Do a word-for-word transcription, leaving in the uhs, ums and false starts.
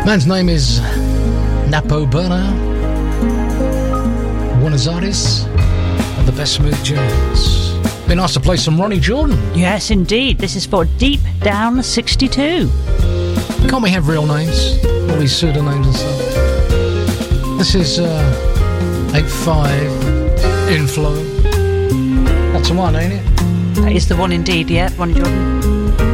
Man's name is Napo Bernal, Buenos Aires, and the best smooth jazz. Been asked to play some Ronnie Jordan. Yes, indeed. This is for Deep Down sixty-two. Can't we have real names? All these pseudonyms and stuff. This is uh, eight five Inflow. That's the one, ain't it? That is the one indeed, yeah, Ronnie Jordan.